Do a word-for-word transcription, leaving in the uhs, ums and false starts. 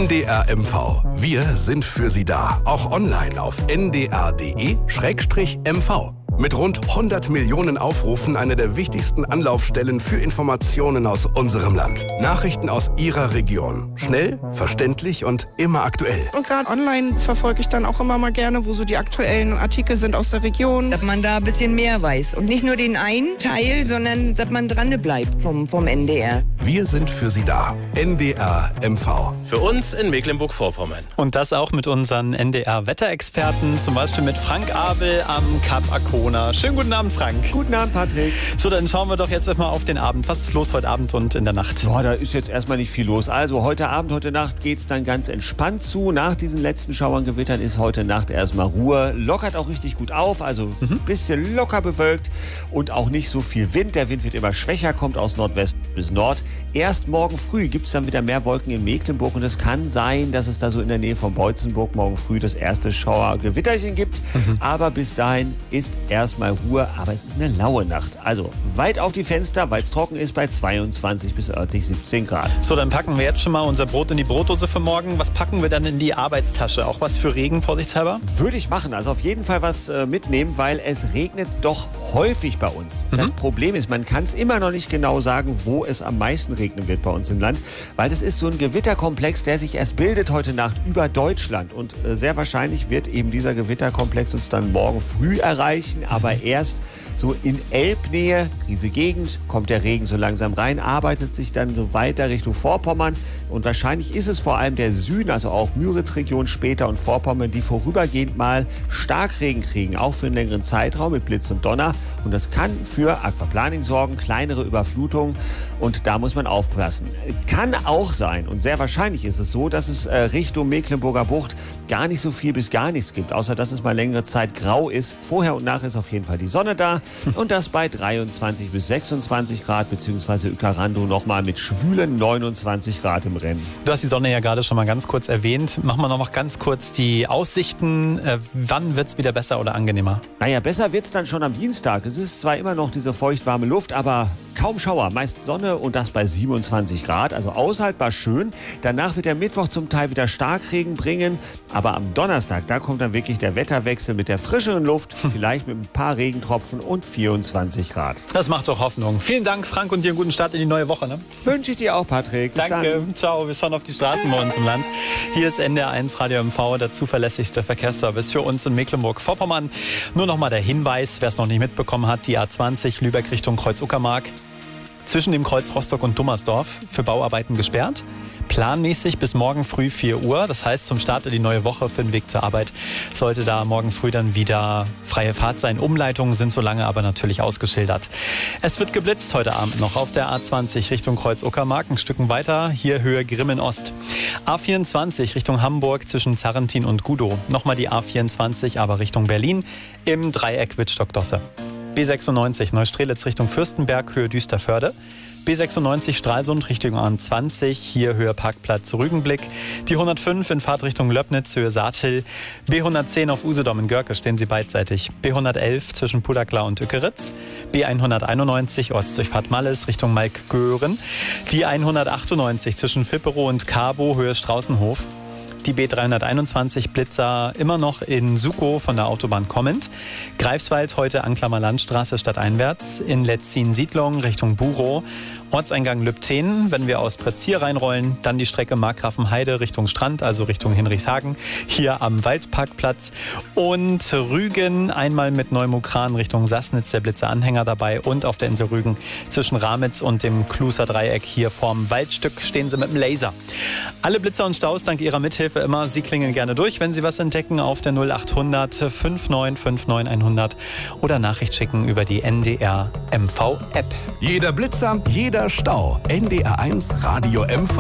N D R M V. Wir sind für Sie da. Auch online auf n d r punkt d e slash m v. Mit rund hundert Millionen Aufrufen eine der wichtigsten Anlaufstellen für Informationen aus unserem Land. Nachrichten aus Ihrer Region. Schnell, verständlich und immer aktuell. Und gerade online verfolge ich dann auch immer mal gerne, wo so die aktuellen Artikel sind aus der Region. Dass man da ein bisschen mehr weiß. Und nicht nur den einen Teil, sondern dass man dran bleibt vom, vom N D R. Wir sind für Sie da. N D R M V. Für uns in Mecklenburg-Vorpommern. Und das auch mit unseren N D R-Wetterexperten, zum Beispiel mit Frank Abel am Kap Arkona. Schönen guten Abend, Frank. Guten Abend, Patrick. So, dann schauen wir doch jetzt erstmal auf den Abend. Was ist los heute Abend und in der Nacht? Ja, da ist jetzt erstmal nicht viel los. Also heute Abend, heute Nacht geht es dann ganz entspannt zu. Nach diesen letzten Schauern, Gewittern ist heute Nacht erstmal Ruhe. Lockert auch richtig gut auf, also ein mhm. bisschen locker bewölkt und auch nicht so viel Wind. Der Wind wird immer schwächer, kommt aus Nordwest bis Nord. Erst morgen früh gibt es dann wieder mehr Wolken in Mecklenburg und es kann sein, dass es da so in der Nähe von Beutzenburg morgen früh das erste Schauergewitterchen gibt. Mhm. Aber bis dahin ist erstmal Ruhe, aber es ist eine laue Nacht. Also weit auf die Fenster, weil es trocken ist, bei zweiundzwanzig bis örtlich siebzehn Grad. So, dann packen wir jetzt schon mal unser Brot in die Brotdose für morgen. Was packen wir dann in die Arbeitstasche? Auch was für Regen, vorsichtshalber? Würde ich machen. Also auf jeden Fall was äh, mitnehmen, weil es regnet doch häufig bei uns. Mhm. Das Problem ist, man kann es immer noch nicht genau sagen, wo es am meisten regnen wird bei uns im Land, weil das ist so ein Gewitterkomplex, der sich erst bildet heute Nacht über Deutschland und äh, sehr wahrscheinlich wird eben dieser Gewitterkomplex uns dann morgen früh erreichen, aber erst so in Elbnähe, diese Gegend, kommt der Regen so langsam rein, arbeitet sich dann so weiter Richtung Vorpommern und wahrscheinlich ist es vor allem der Süden, also auch Müritz-Region später und Vorpommern, die vorübergehend mal Starkregen kriegen, auch für einen längeren Zeitraum mit Blitz und Donner und das kann für Aquaplaning sorgen, kleinere Überflutungen und da muss man aufpassen. Kann auch sein und sehr wahrscheinlich ist es so, dass es äh, Richtung Mecklenburger Bucht gar nicht so viel bis gar nichts gibt, außer dass es mal längere Zeit grau ist. Vorher und nachher ist auf jeden Fall die Sonne da und das bei dreiundzwanzig bis sechsundzwanzig Grad, beziehungsweise Ukarando nochmal mit schwülen neunundzwanzig Grad im Rennen. Du hast die Sonne ja gerade schon mal ganz kurz erwähnt. Machen wir noch mal ganz kurz die Aussichten. Äh, wann wird es wieder besser oder angenehmer? Naja, besser wird es dann schon am Dienstag. Es ist zwar immer noch diese feuchtwarme Luft, aber kaum Schauer, meist Sonne und das bei siebenundzwanzig Grad, also aushaltbar schön. Danach wird der Mittwoch zum Teil wieder Starkregen bringen, aber am Donnerstag, da kommt dann wirklich der Wetterwechsel mit der frischeren Luft, vielleicht mit ein paar Regentropfen und vierundzwanzig Grad. Das macht doch Hoffnung. Vielen Dank, Frank, und dir einen guten Start in die neue Woche. Ne? Wünsche ich dir auch, Patrick. Bis Danke. Dann. Ciao. Wir schauen auf die Straßen bei uns im Land. Hier ist N D R eins Radio M V, der zuverlässigste Verkehrsservice für uns in Mecklenburg-Vorpommern. Nur noch mal der Hinweis, wer es noch nicht mitbekommen hat, die A zwanzig Lübeck Richtung Kreuz-Uckermark. Zwischen dem Kreuz Rostock und Dummersdorf für Bauarbeiten gesperrt. Planmäßig bis morgen früh vier Uhr. Das heißt, zum Start in die neue Woche für den Weg zur Arbeit sollte da morgen früh dann wieder freie Fahrt sein. Umleitungen sind so lange aber natürlich ausgeschildert. Es wird geblitzt heute Abend noch auf der A zwanzig Richtung Kreuz-Uckermark. Ein Stück weiter, hier Höhe Grimmen-Ost. A vierundzwanzig Richtung Hamburg zwischen Zarrentin und Gudow. Nochmal die A vierundzwanzig, aber Richtung Berlin im Dreieck Wittstock-Dosse. B sechsundneunzig Neustrelitz Richtung Fürstenberg, Höhe Düsterförde. B sechsundneunzig Stralsund Richtung A zwanzig, hier Höhe Parkplatz Rügenblick. Die hundertfünf in Fahrtrichtung Löbnitz, Höhe Saathill. B hundertzehn auf Usedom in Görke stehen sie beidseitig. B hundertelf zwischen Pudakla und Ückeritz. B hunderteinundneunzig Ortsdurchfahrt Malles Richtung Malk-Göhren. Die hundertachtundneunzig zwischen Fipperow und Kabo, Höhe Straußenhof. Die B dreihunderteinundzwanzig Blitzer immer noch in Sukow von der Autobahn kommend. Greifswald heute Anklammer Landstraße stadteinwärts. In Letzin-Siedlung Richtung Burow. Ortseingang Lübten, wenn wir aus Pretzier reinrollen. Dann die Strecke Markgrafenheide Richtung Strand, also Richtung Hinrichshagen. Hier am Waldparkplatz. Und Rügen einmal mit Neumukran Richtung Sassnitz, der Blitzer-Anhänger dabei. Und auf der Insel Rügen zwischen Ramitz und dem Kluser Dreieck hier vorm Waldstück stehen sie mit dem Laser. Alle Blitzer und Staus dank ihrer Mithilfe immer. Sie klingeln gerne durch, wenn Sie was entdecken auf der null achthundert neunundfünfzig neunundfünfzig hundert oder Nachricht schicken über die N D R M V App. Jeder Blitzer, jeder Stau. N D R eins Radio M V.